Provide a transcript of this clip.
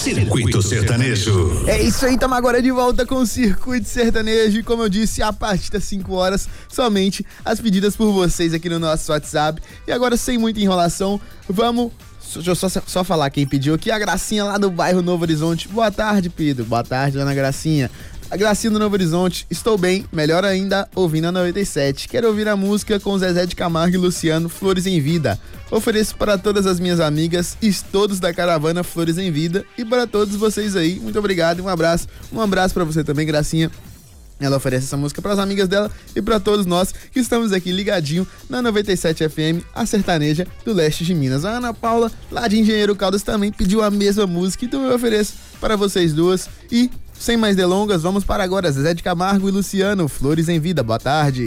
Circuito Sertanejo. É isso aí, estamos agora de volta com o Circuito Sertanejo e como eu disse, a partir das 5 horas, somente as pedidas por vocês aqui no nosso WhatsApp. E agora, sem muita enrolação, vamos... Deixa eu só falar quem pediu aqui, a Gracinha lá do bairro Novo Horizonte. Boa tarde, Pedro. Boa tarde, dona Gracinha. A Gracinha do Novo Horizonte, estou bem, melhor ainda, ouvindo a 97. Quero ouvir a música com Zezé de Camargo e Luciano, Flores em Vida. Ofereço para todas as minhas amigas e todos da caravana Flores em Vida e para todos vocês aí. Muito obrigado e um abraço. Um abraço para você também, Gracinha. Ela oferece essa música para as amigas dela e para todos nós que estamos aqui ligadinho na 97 FM, a sertaneja do leste de Minas. A Ana Paula, lá de Engenheiro Caldas, também pediu a mesma música, então eu ofereço para vocês duas. E, sem mais delongas, vamos para agora Zezé de Camargo e Luciano, Flores em Vida. Boa tarde.